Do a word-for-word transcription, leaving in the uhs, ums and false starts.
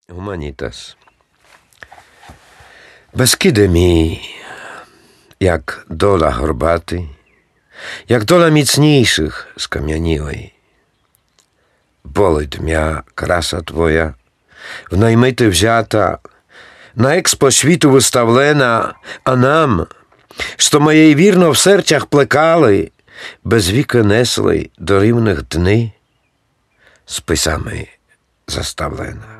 Гуманітас. Бескиде мій, як дола горбатий, як дола міцніших скам'янілий. Болить м'я краса твоя, в наймити взята, на експо світу виставлена, а нам, що моєї вірно в серцях плекали, без віки несли до рівних дни, списами заставлена.